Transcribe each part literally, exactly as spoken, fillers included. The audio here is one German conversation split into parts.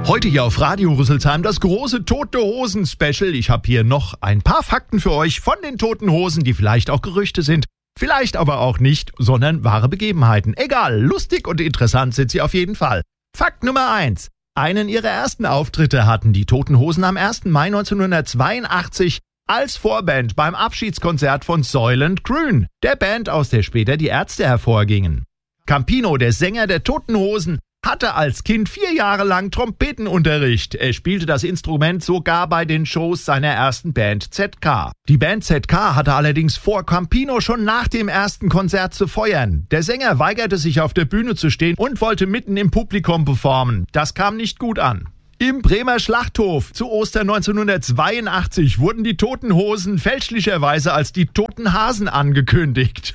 Heute hier auf Radio Rüsselsheim das große Tote Hosen Special. Ich habe hier noch ein paar Fakten für euch von den Toten Hosen, die vielleicht auch Gerüchte sind, vielleicht aber auch nicht, sondern wahre Begebenheiten. Egal, lustig und interessant sind sie auf jeden Fall. Fakt Nummer eins. Einen ihrer ersten Auftritte hatten die Toten Hosen am ersten Mai neunzehnhundertzweiundachtzig als Vorband beim Abschiedskonzert von Soylent Grün, der Band, aus der später die Ärzte hervorgingen. Campino, der Sänger der Toten Hosen, hatte als Kind vier Jahre lang Trompetenunterricht. Er spielte das Instrument sogar bei den Shows seiner ersten Band Z K. Die Band Z K hatte allerdings vor, Campino schon nach dem ersten Konzert zu feuern. Der Sänger weigerte sich, auf der Bühne zu stehen und wollte mitten im Publikum performen. Das kam nicht gut an. Im Bremer Schlachthof zu Ostern neunzehnhundertzweiundachtzig wurden die Toten Hosen fälschlicherweise als die Toten Hasen angekündigt.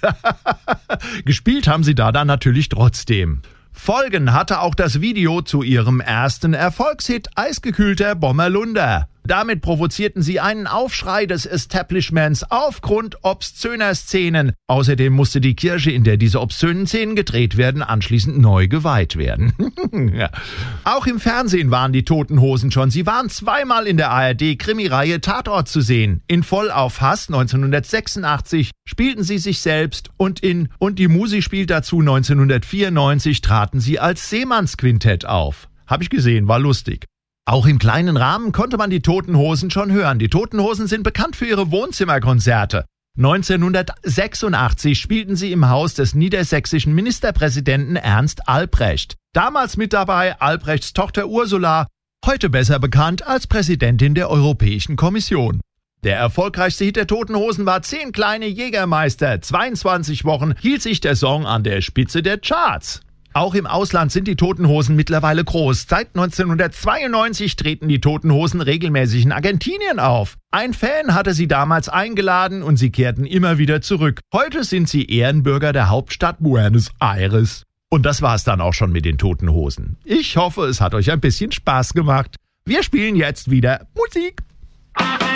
Gespielt haben sie da dann natürlich trotzdem. Folgen hatte auch das Video zu ihrem ersten Erfolgshit Eisgekühlter Bommerlunder. Damit provozierten sie einen Aufschrei des Establishments aufgrund obszöner Szenen. Außerdem musste die Kirche, in der diese obszönen Szenen gedreht werden, anschließend neu geweiht werden. Ja. Auch im Fernsehen waren die Toten Hosen schon. Sie waren zweimal in der A R D-Krimireihe Tatort zu sehen. In Voll auf Hass neunzehnhundertsechsundachtzig spielten sie sich selbst und in Und die Musi spielt dazu neunzehnhundertvierundneunzig traten sie als Seemannsquintett auf. Hab ich gesehen, war lustig. Auch im kleinen Rahmen konnte man die Toten Hosen schon hören. Die Toten Hosen sind bekannt für ihre Wohnzimmerkonzerte. neunzehnhundertsechsundachtzig spielten sie im Haus des niedersächsischen Ministerpräsidenten Ernst Albrecht. Damals mit dabei Albrechts Tochter Ursula, heute besser bekannt als Präsidentin der Europäischen Kommission. Der erfolgreichste Hit der Toten Hosen war Zehn kleine Jägermeister. zweiundzwanzig Wochen hielt sich der Song an der Spitze der Charts. Auch im Ausland sind die Toten Hosen mittlerweile groß. Seit neunzehnhundertzweiundneunzig treten die Toten Hosen regelmäßig in Argentinien auf. Ein Fan hatte sie damals eingeladen und sie kehrten immer wieder zurück. Heute sind sie Ehrenbürger der Hauptstadt Buenos Aires. Und das war's dann auch schon mit den Toten Hosen. Ich hoffe, es hat euch ein bisschen Spaß gemacht. Wir spielen jetzt wieder Musik.